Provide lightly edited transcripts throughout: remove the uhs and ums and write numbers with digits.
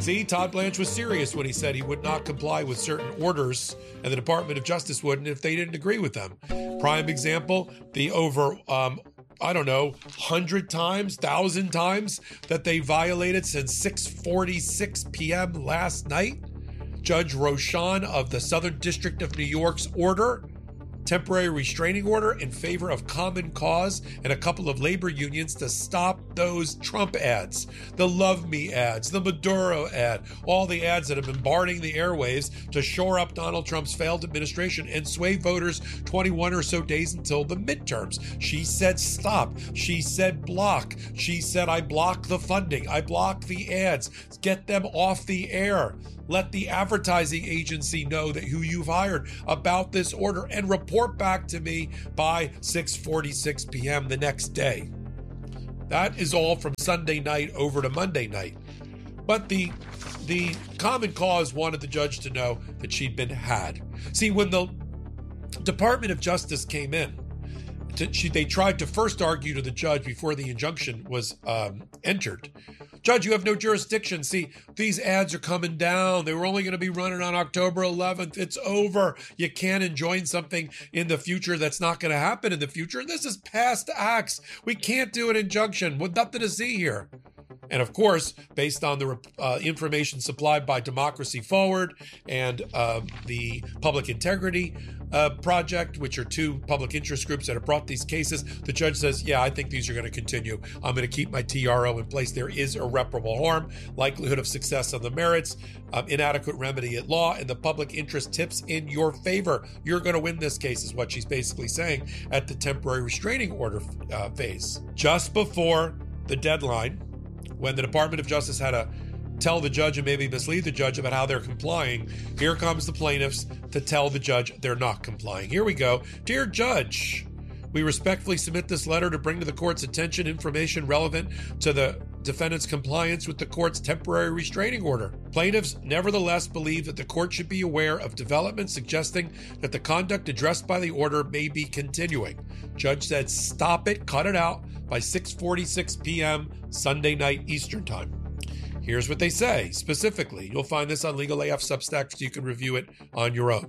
See, Todd Blanche was serious when he said he would not comply with certain orders, and the Department of Justice wouldn't if they didn't agree with them. Prime example, the over 100 times, 1,000 times that they violated since 6:46 p.m. last night. Judge Rochon of the Southern District of New York's temporary restraining order in favor of Common Cause and a couple of labor unions to stop those Trump ads, the Love Me ads, the Maduro ad, all the ads that have been bombarding the airwaves to shore up Donald Trump's failed administration and sway voters 21 or so days until the midterms. She said stop. She said block. She said I block the funding. I block the ads. Get them off the air. Let the advertising agency know that who you've hired about this order and report back to me by 6:46 p.m. the next day. That is all from Sunday night over to Monday night. But the Common Cause wanted the judge to know that she'd been had. See, when the Department of Justice came in, they tried to first argue to the judge before the injunction was entered. Judge, you have no jurisdiction. See, these ads are coming down. They were only going to be running on October 11th. It's over. You can't enjoin something in the future that's not going to happen in the future. This is past acts. We can't do an injunction with nothing to see here. And of course, based on the information supplied by Democracy Forward and the Public Integrity Project, which are two public interest groups that have brought these cases, the judge says, yeah, I think these are going to continue. I'm going to keep my TRO in place. There is irreparable harm, likelihood of success on the merits, inadequate remedy at law, and the public interest tips in your favor. You're going to win this case, is what she's basically saying at the temporary restraining order phase. Just before the deadline, when the Department of Justice had to tell the judge and maybe mislead the judge about how they're complying, here comes the plaintiffs to tell the judge they're not complying. Here we go. Dear Judge, we respectfully submit this letter to bring to the court's attention information relevant to the defendant's compliance with the court's temporary restraining order. Plaintiffs nevertheless believe that the court should be aware of developments suggesting that the conduct addressed by the order may be continuing. Judge said, stop it, cut it out by 6:46 p.m. Sunday night Eastern Time. Here's what they say specifically. You'll find this on Legal AF Substack so you can review it on your own.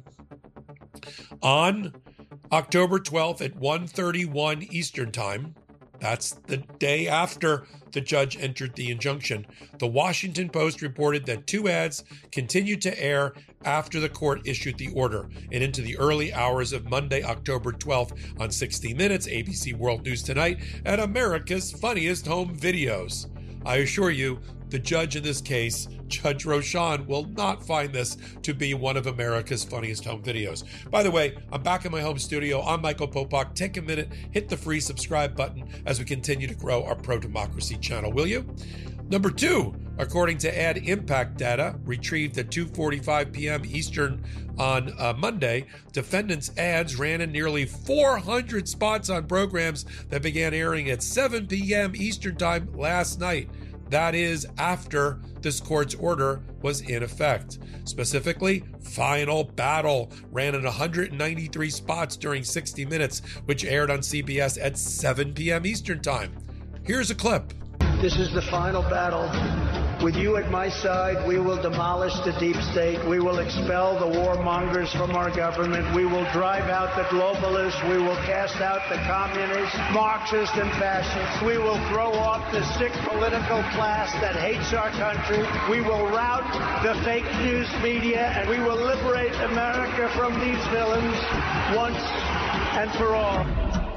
On October 12th at 1:31 Eastern Time, that's the day after the judge entered the injunction, the Washington Post reported that two ads continued to air after the court issued the order and into the early hours of Monday, October 12th on 60 Minutes, ABC World News Tonight, and America's Funniest Home Videos. I assure you, the judge in this case, Judge Rochon, will not find this to be one of America's Funniest Home Videos. By the way, I'm back in my home studio. I'm Michael Popok. Take a minute, hit the free subscribe button as we continue to grow our pro-democracy channel, will you? Number 2, according to Ad Impact data retrieved at 2:45 p.m. Eastern on Monday, defendants' ads ran in nearly 400 spots on programs that began airing at 7 p.m. Eastern Time last night. That is after this court's order was in effect. Specifically, Final Battle ran in 193 spots during 60 Minutes, which aired on CBS at 7 p.m. Eastern Time. Here's a clip. This is the final battle. With you at my side, we will demolish the deep state. We will expel the warmongers from our government. We will drive out the globalists. We will cast out the communists, Marxists, and fascists. We will throw off the sick political class that hates our country. We will rout the fake news media, and we will liberate America from these villains once and for all.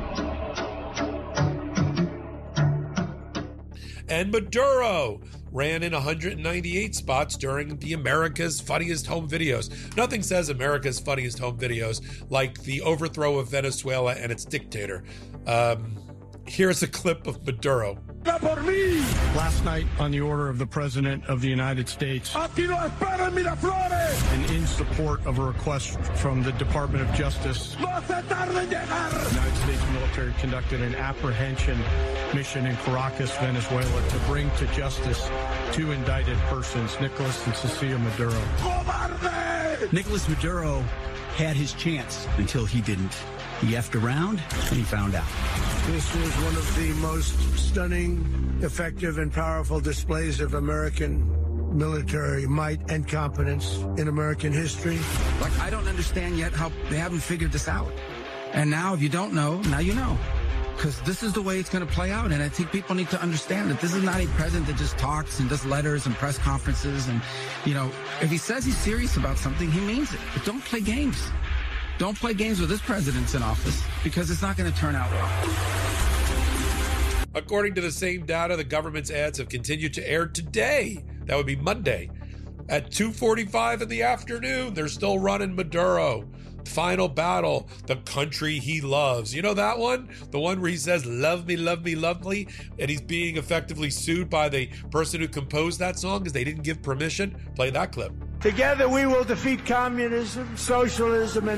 And Maduro ran in 198 spots during the America's Funniest Home Videos. Nothing says America's Funniest Home Videos like the overthrow of Venezuela and its dictator. Here's a clip of Maduro. Last night, on the order of the President of the United States, and in support of a request from the Department of Justice, the United States military conducted an apprehension mission in Caracas, Venezuela, to bring to justice two indicted persons, Nicolas and Cecilia Maduro. Nicolas Maduro had his chance until he didn't. He effed around and he found out. This was one of the most stunning, effective, and powerful displays of American military might and competence in American history. Like, I don't understand yet how they haven't figured this out. And now, if you don't know, now you know. Because this is the way it's going to play out. And I think people need to understand that this is not a president that just talks and does letters and press conferences. And, you know, if he says he's serious about something, he means it. But don't play games. Don't play games with this president's in office, because it's not going to turn out well. According to the same data, the government's ads have continued to air today. That would be Monday. At 2:45 in the afternoon, they're still running Maduro. Final battle, the country he loves. You know that one? The one where he says, love me, love me, love me. And he's being effectively sued by the person who composed that song because they didn't give permission. Play that clip. Together we will defeat communism, socialism, and